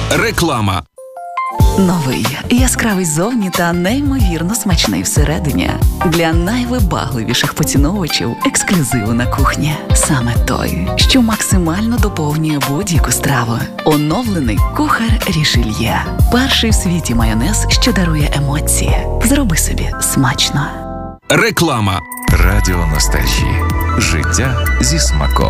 Реклама. Новий, яскравий зовні та неймовірно смачний всередині. Для найвибагливіших поціновувачів ексклюзиву на кухні. Саме той, що максимально доповнює будь-яку страву. Оновлений кухар Рішельє. Перший в світі майонез, що дарує емоції. Зроби собі смачно. Реклама. Радіо Ностальжі. Життя зі смаком.